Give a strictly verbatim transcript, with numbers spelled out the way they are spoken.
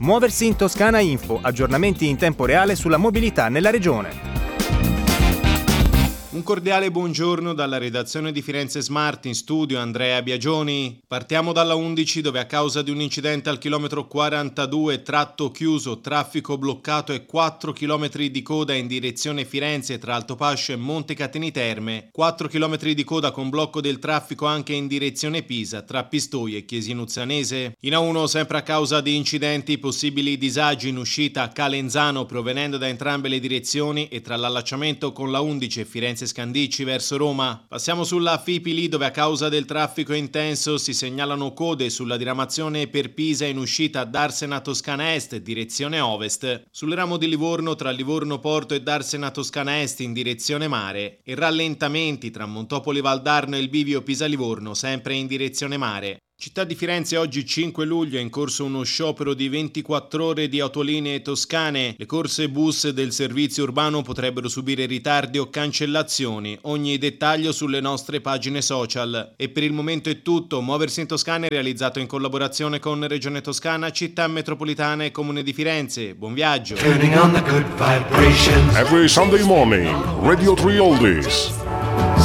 Muoversi in Toscana Info, aggiornamenti in tempo reale sulla mobilità nella regione. Un cordiale buongiorno dalla redazione di Firenze Smart, in studio Andrea Biagioni. Partiamo dalla undici, dove a causa di un incidente al chilometro quarantadue, tratto chiuso, traffico bloccato e quattro chilometri di coda in direzione Firenze tra Altopascio e Montecatini Terme, quattro chilometri di coda con blocco del traffico anche in direzione Pisa tra Pistoia e Chiesinuzzanese. In A uno, sempre a causa di incidenti, possibili disagi in uscita a Calenzano provenendo da entrambe le direzioni e tra l'allacciamento con la undici e Firenze Scandicci verso Roma. Passiamo sulla Fipili, dove a causa del traffico intenso si segnalano code sulla diramazione per Pisa in uscita Darsena Toscana Est direzione Ovest, sul ramo di Livorno tra Livorno Porto e Darsena Toscana Est in direzione mare, e rallentamenti tra Montopoli Valdarno e il bivio Pisa Livorno sempre in direzione mare. Città di Firenze, oggi cinque luglio è in corso uno sciopero di ventiquattro ore di autolinee toscane. Le corse bus del servizio urbano potrebbero subire ritardi o cancellazioni. Ogni dettaglio sulle nostre pagine social. E per il momento è tutto. Muoversi in Toscana è realizzato in collaborazione con Regione Toscana, Città Metropolitana e Comune di Firenze. Buon viaggio! Every Sunday morning, Radio three Oldies.